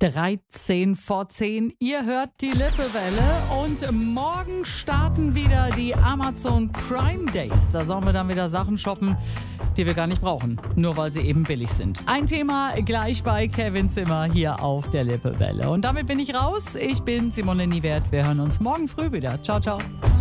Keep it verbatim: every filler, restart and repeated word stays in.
dreizehn vor zehn. Ihr hört die Lippewelle und morgen starten wieder die Amazon Prime Days. Da sollen wir dann wieder Sachen shoppen, die wir gar nicht brauchen, nur weil sie eben billig sind. Ein Thema gleich bei Kevin Zimmer hier auf der Lippewelle. Und damit bin ich raus. Ich bin Simone Niewert. Wir hören uns morgen früh wieder. Ciao, ciao.